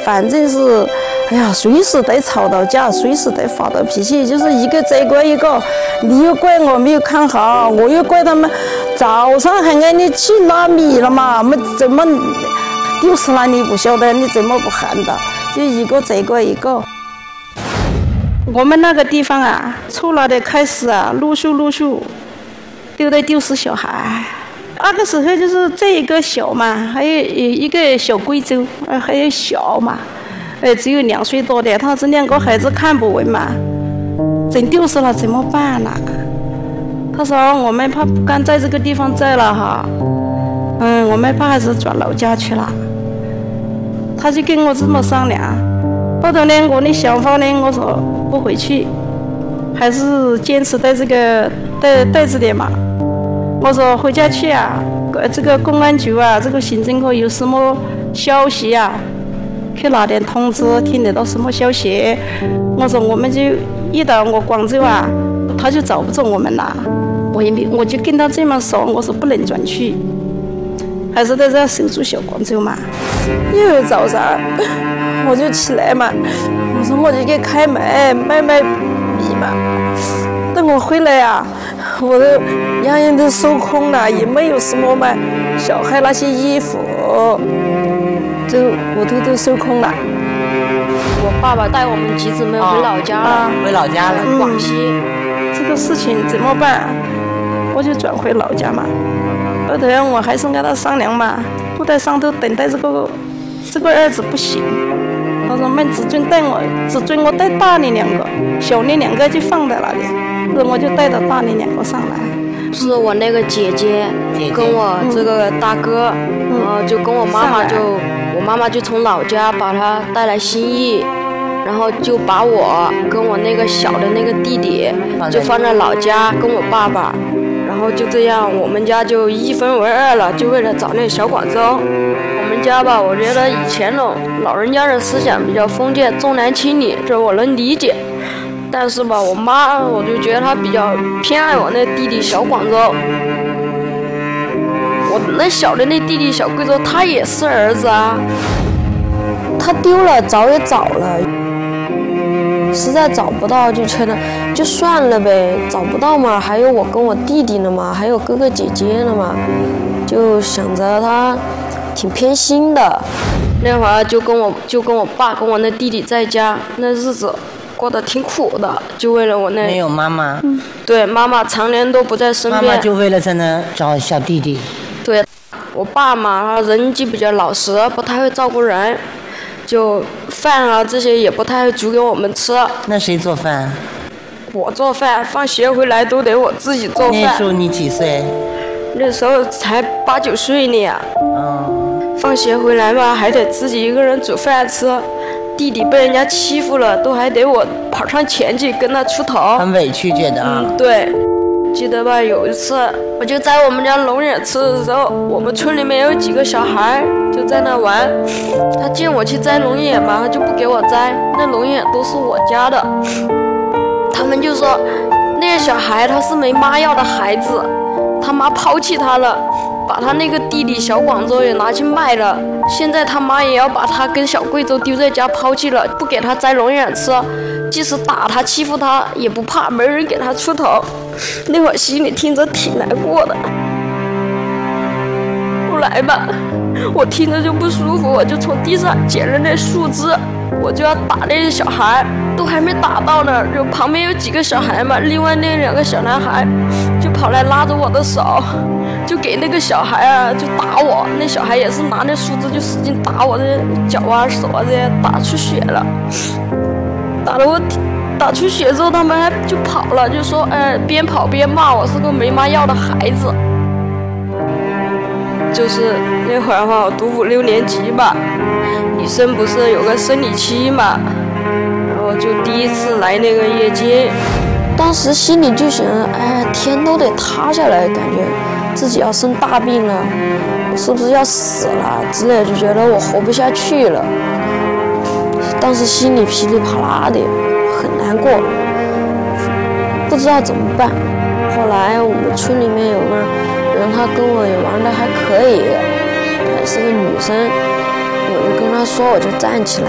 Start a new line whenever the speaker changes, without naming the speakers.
反正是，哎呀，随时得吵到架，随时得发到脾气，就是一个责怪一个，你又怪我没有看好，我又怪他们，早上还让你去拿米了嘛，怎么丢失了你不晓得，你怎么不喊的？就一个责怪一个。我们那个地方啊，从那的开始啊，陆续丢失小孩。那个时候就是这一个小嘛，还有一个小贵州，还有小嘛，只有2岁多的，他这2个孩子看不稳嘛，真丢失了怎么办呢？他说我们怕不敢在这个地方在了哈，我们怕还是转老家去了。他就跟我这么商量，后头呢，我的想法呢，我说不回去，还是坚持在这个在这里嘛。我说回家去啊，这个公安局啊，这个行政科有什么消息啊，去拿点通知，听得到什么消息。我说我们就一到我广州啊，他就找不着我们了。我就跟他这么说，我说不能转去，还是在这守住小广州嘛。又早上我就起来嘛，我说我就给开门卖米嘛。等我回来啊，我都样都收空了，也没有什么嘛，小孩那些衣服我都收空了。
我爸爸带我们几姊妹回老家了，
回老家了，
广西。
这个事情怎么办？我就转回老家嘛。后头我还是跟他商量嘛，不在上头等待这个儿子不行。他说们只准我带大的2个，小的2个就放在那里。我就带着大的2个上来，
是我那个姐姐跟我这个大哥，然后就跟我妈妈就从老家把他带来新义，然后就把我跟我那个小的那个弟弟就放在老家跟我爸爸，然后就这样我们家就1分为2了，就为了找那小广州。我们家吧，我觉得以前老人家的思想比较封建，重男轻女，这我能理解。但是吧，我妈我就觉得她比较偏爱我那弟弟小广州。我那小的那弟弟小贵州，他也是儿子啊。他丢了，找也找了，实在找不到就觉得就算了呗，找不到嘛，还有我跟我弟弟呢嘛，还有哥哥姐姐呢嘛，就想着他挺偏心的。那会儿就跟我爸跟我那弟弟在家，那日子过得挺苦的，就为了我那
没有妈妈。
对，妈妈常年都不在身边。
妈妈就为了在那找小弟弟。
对，我爸嘛，他人就比较老实，不太会照顾人，就饭啊这些也不太会煮给我们吃。
那谁做饭？
我做饭，放学回来都得我自己做饭。
那时候你几岁？
那时候才8、9岁呢。放学回来嘛，还得自己一个人煮饭吃。弟弟被人家欺负了，都还得我跑上前去跟他出头。
很委屈觉得啊。
对。记得吧，有一次我就在我们家龙眼吃的时候，我们村里面有几个小孩就在那玩，他见我去摘龙眼嘛，他就不给我摘，那龙眼都是我家的。他们就说那个小孩他是没妈要的孩子，他妈抛弃他了，把他那个弟弟小广州也拿去卖了，现在他妈也要把他跟小贵州丢在家抛弃了，不给他摘龙眼吃，即使打他欺负他也不怕，没人给他出头。那会儿心里听着挺难过的。后来吧，我听着就不舒服，我就从地上捡了那树枝，我就要打那些小孩，都还没打到呢，就旁边有几个小孩嘛，另外那2个小男孩就跑来拉着我的手，就给那个小孩啊就打我，那小孩也是拿那树枝就使劲打我的脚啊手啊这些，打出血了，打出血之后他们还就跑了，就说边跑边骂我是个没妈要的孩子。就是那会儿我读5、6年级吧，女生不是有个生理期嘛，然后就第一次来那个月经，当时心里就想，天都得塌下来，感觉自己要生大病了，我是不是要死了之类，就觉得我活不下去了。当时心里噼里啪啦的，很难过，不知道怎么办。后来我们村里面有个人，他跟我也玩得还可以，还是个女生，我就跟他说，我就站起来。